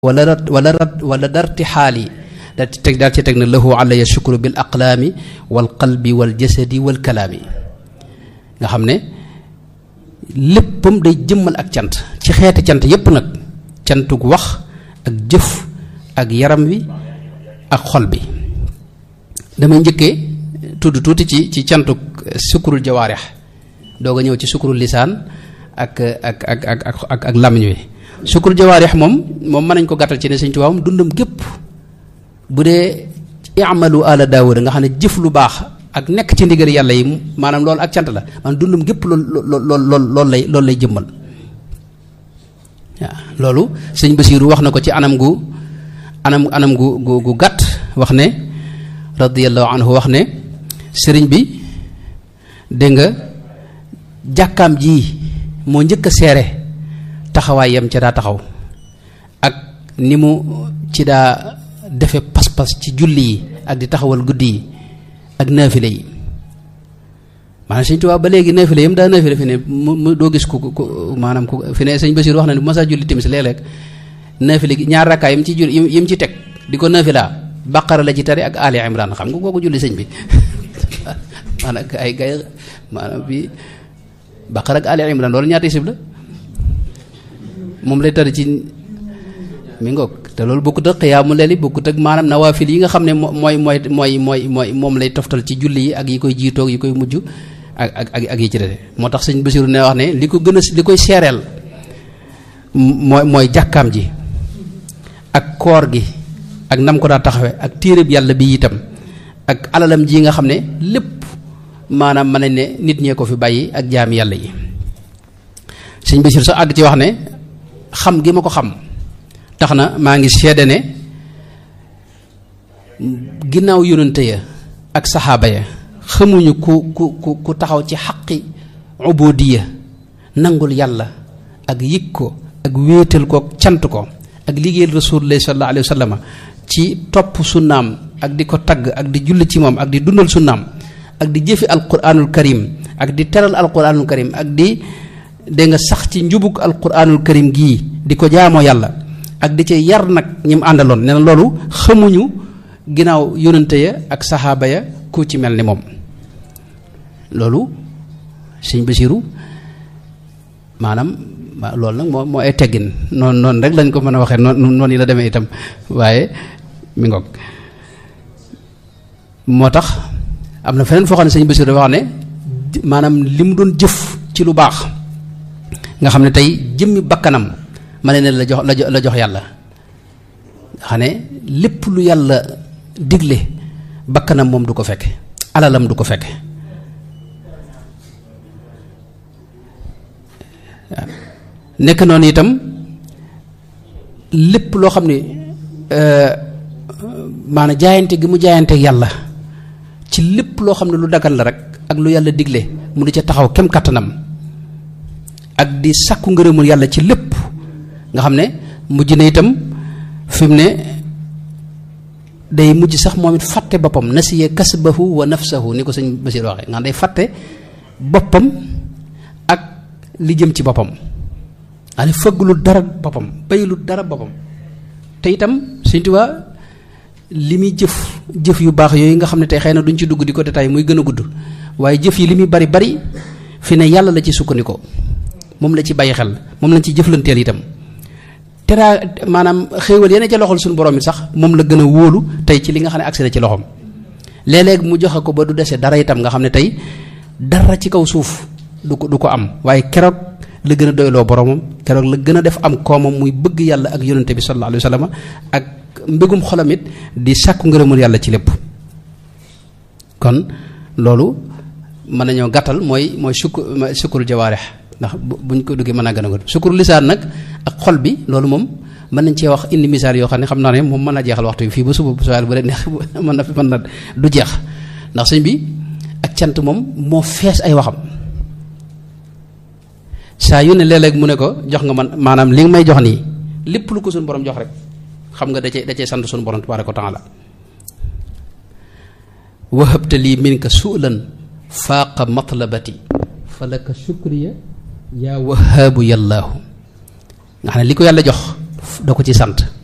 wala darti xaali daal ci teg na lahu alaya shukru bil aqlaami wal qalbi wal jasadi wal kalaami nga xam ne léppam day jëmmal ak cant ci xeeti cant yépp nag cantug wax ak jëf ak yaram wi ak xol bi. damay njëkkee tudd tuuti ci cantuk sukkurul jawaarix doog a ñëw ci sukkurul lisaan ak làmmiñ wi. sukkurul jawaarix moom mën nañ ko gàttal ci ne Sëñ Tuubaa moom dundam gépp bu dee i'malu ala daawuda nga xam ne jëf lu baax ak nekk ci ndigal yàlla yi maanaam loolu ak cant la maanaam dundam gépp loolu lay jëmmal waaw. loolu sëñ Basiiru wax na ko ci anam gu gàtt wax ne radiyallahu anhu wax ne sëriñ bi dégg nga jàkkaam ji moo njëkk a seere taxawaay yam ca daa taxaw ak ni mu ci daa defe pas-pas ci julli yi ak di taxawal guddi yi ak naafile yi maanaam Sëñ Tuubaa ba léegi naafile yam daa naafile fi ne mu doo gis ku maanaam ku fi ne sëñ Basiir wax na ne bu ma saa julli timis léeg-léeg naafile gi ñaar rakkaa yam ci julli yam ci teg di ko naafilaa Baqara la ci tari ak Ali Imran xam nga kooku julli sëñ bi maanaam ay gay maanaam bi Baqara ak Ali Imran loolu ñaata isib la moom lay tari ci mi ngoog te loolu bokkut ak xiyaamu leeli bokkut ak maanaam nawaafil yi nga xam ne mooy moom lay toftal ci julli yi ak yi koy jiitoog yi koy mujj ak yi ci dese moo tax sëñ Basiru ne wax ne li ko gën a li koy seereel mooy jàkkaam ji ak koor gi ak nam ko daa taxawe ak téereb yàlla bi itam ak alalam ji nga xam ne lépp maanaam mën nañ ne nit ñee ko fi bàyyi ak jaami yàlla yi. sëñ Basiru sax àgg ci wax ne xam gi ma ko xam tax na maa ngi seede ne ginnaaw yonente ya ak saxaaba ya xamuñu ku taxaw ci xaqi ubudiya nangul yàlla ak yëg ko ak wéetal ko cant ko ak liggéeyal rasulullah sallallahu alayhi wa sallam ci topp sunnaam ak di ko tagg ak di julli ci moom ak di dundal sunnaam ak di jëfi alquranul karim ak di teral alquranul karim ak di dégg nga sax ci njubug alquranul karim gii di ko jaamoo yàlla ak di ci yar nag ñi mu àndaloon nee na loolu xamuñu ginnaaw yonente ya ak saxaaba ya ku ci mel ni moom. loolu sëñ Basiiru maanaam loolu nag moo ay teggin noonu rek lañ ko mën a waxee noonu yi la demee itam waaye mi ngoog moo tax am na feneen foo xam ne sëñ Basiiru dafa wax ne maanaam li mu doon jëf ci lu baax nga xam ne tey jëmmi bakkanam ma ne la jox yàlla nga xam ne lépp lu yàlla digle bakkanam moom du ko fekke alalam du ko fekke nekk noonu itam lépp loo xam ne maanaam jaayante gi mu jaayante yàlla ci lépp loo xam ne lu dagal la rek ak lu yàlla digle mu di ca taxaw kem kattanam ak di sàkku ngërëmul yàlla ci lépp nga xam ne mujj na itam fi mu ne day mujj sax moom it fàtte boppam nasiya kasbahu wa nafsahu ni ko sëñ Basiir waxee nga xam day fàtte boppam ak li jëm ci boppam ani fëgglu dara boppam baylu dara boppam te itam Sëñ Tuubaa li muy jëf yu baax yooyu nga xam ne tey xëy na duñ ci dugg di ko détail muy gën a gudd waaye jëf yi li muy bari fi ne yàlla la ci sukkandikoo moom la ci bàyyi xel moom lañ ci jëflanteel itam teraa maanaam xéewal yeneen ca loxol suñu borom it sax moom la gën a wóolu tey ci li nga xam ne agsi na ci loxoom léeg-léeg mu joxe ko ba du dese dara itam nga xam ne tey dara ci kaw suuf du ko am waaye keroog la gën a doyloo boromam keroog la gën a def am koomam muy bëgg yàlla ak yonente bi sallallahu alayhi wa sallam ak mbégum xolam it di sàkku ngërëmul yàlla ci lépp. kon loolu mën nañoo gàttal mooy sukkur jawaarix ndax buñ ko duggee mën naa gën a gudd sukkur lisaan nag ak xol bi loolu moom mën nañ cee wax indi misaal yoo xam ne xam naa ne moom mën na jeexal waxtu bi fii ba suba bu soobee bu leen neex mën na du jeex ndax sëñ bi ak cant moom moo fees ay waxam. saa yu ne léeg-léeg mu ne ko jox nga man maanaam li nga may jox nii lépp lu ko suñu borom jox rek xam nga da cee sant suñu borom tabaaraka wa taala wahabta lii minka su'lan faaqa matlabati falaka shukriya yaa wahaabu yallaahu nga xam ne li ko yàlla jox da ko ci sant